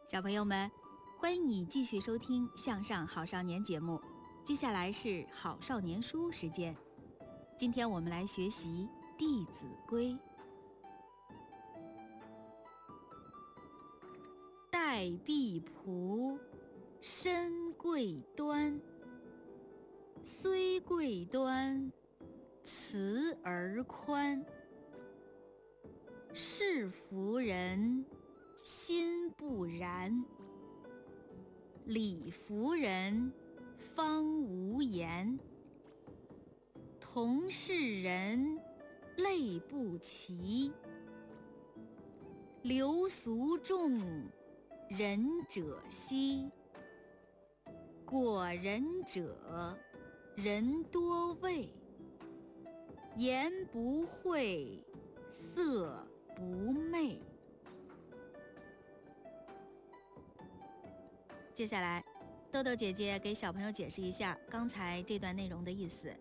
小朋友们，欢迎你继续收听《向上好少年》节目。接下来是好少年书时间。今天我们来学习《弟子规》。待婢仆，身贵端。虽贵端，慈而宽。是服人，心不然。礼服人，方无言。同是人，类不齐。流俗众，仁者稀。果仁者，人多畏。言不讳，色不昧。接下来，豆豆姐姐给小朋友解释一下刚才这段内容的意思。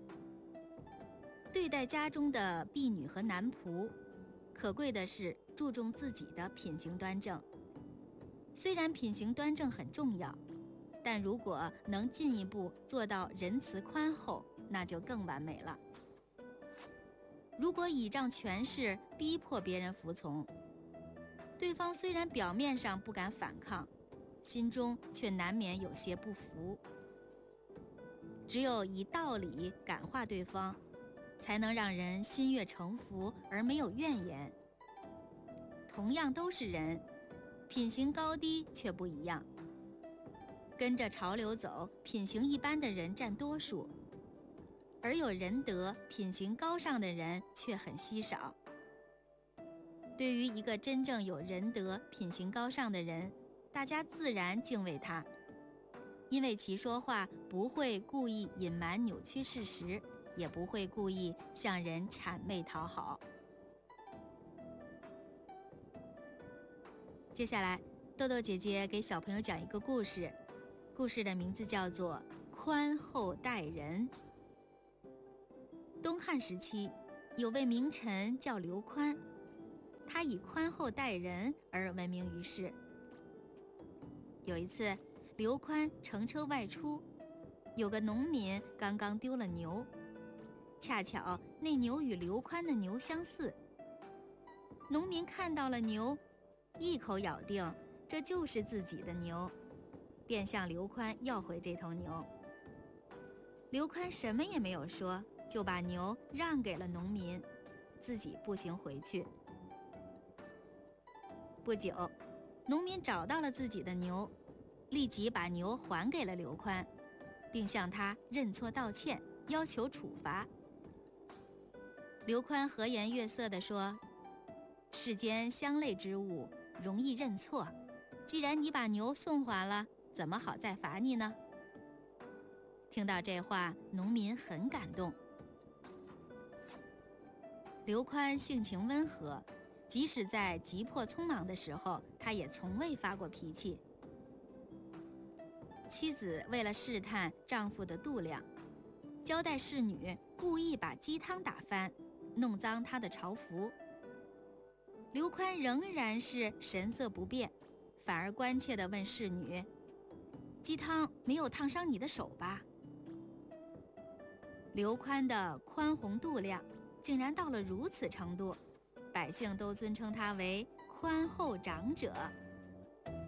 对待家中的婢女和男仆，可贵的是注重自己的品行端正。虽然品行端正很重要，但如果能进一步做到仁慈宽厚，那就更完美了。如果倚仗权势逼迫别人服从，对方虽然表面上不敢反抗，心中却难免有些不服。只有以道理感化对方，才能让人心悦诚服而没有怨言。同样都是人，品行高低却不一样。跟着潮流走，品行一般的人占多数，而有仁德、品行高尚的人却很稀少。对于一个真正有仁德、品行高尚的人，大家自然敬畏他，因为其说话不会故意隐瞒扭曲事实，也不会故意向人谄媚讨好。接下来，豆豆姐姐给小朋友讲一个故事，故事的名字叫做《宽厚待人》。东汉时期，有位名臣叫刘宽，他以宽厚待人而闻名于世。有一次，刘宽乘车外出，有个农民刚刚丢了牛，恰巧那牛与刘宽的牛相似。农民看到了牛，一口咬定这就是自己的牛，便向刘宽要回这头牛。刘宽什么也没有说，就把牛让给了农民，自己步行回去。不久，农民找到了自己的牛，立即把牛还给了刘宽，并向他认错道歉，要求处罚。刘宽和颜悦色地说：“世间相类之物，容易认错。既然你把牛送还了，怎么好再罚你呢？”听到这话，农民很感动。刘宽性情温和，即使在急迫匆忙的时候，他也从未发过脾气。妻子为了试探丈夫的度量，交代侍女故意把鸡汤打翻，弄脏她的朝服。刘宽仍然是神色不变，反而关切地问侍女：“鸡汤没有烫伤你的手吧？”刘宽的宽宏度量竟然到了如此程度，百姓都尊称他为宽厚长者，